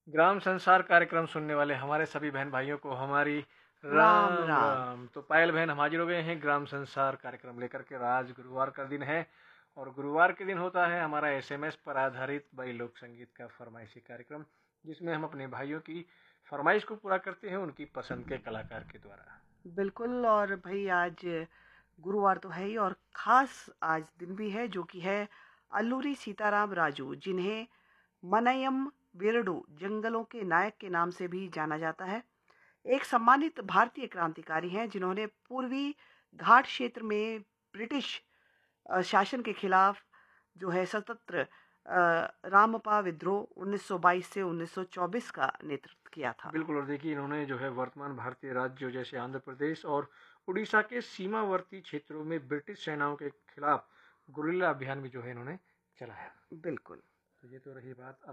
ग्राम संसार कार्यक्रम सुनने वाले हमारे सभी बहन भाइयों को हमारी राम राम राम। राम। तो पायल बहन हम हाजिर हो गए हैं ग्राम संसार कार्यक्रम लेकर के। आज गुरुवार का दिन है और गुरुवार के दिन होता है हमारा एसएमएस पर आधारित बाई लोक संगीत का फरमाइशी कार्यक्रम, जिसमें हम अपने भाइयों की फरमाइश को पूरा करते हैं उनकी पसंद के कलाकार के द्वारा। बिल्कुल। और भाई आज गुरुवार तो है ही, और खास आज दिन भी है जो कि है अल्लूरी सीताराम राजू, जिन्हें मनयम वीरडू जंगलों के नायक के नाम से भी जाना जाता है। एक सम्मानित भारतीय क्रांतिकारी हैं जिन्होंने पूर्वी घाट क्षेत्र में ब्रिटिश शासन के खिलाफ जो है स्वतंत्र रामपा विद्रोह 1922 से 1924 का नेतृत्व किया था। बिल्कुल। और देखिए इन्होंने जो है वर्तमान भारतीय राज्यों जैसे आंध्र प्रदेश और उड़ीसा के सीमावर्ती क्षेत्रों में ब्रिटिश सेनाओं के खिलाफ गुरिल्ला अभियान भी जो है इन्होंने चलाया। बिल्कुल। तो ये तो रही बात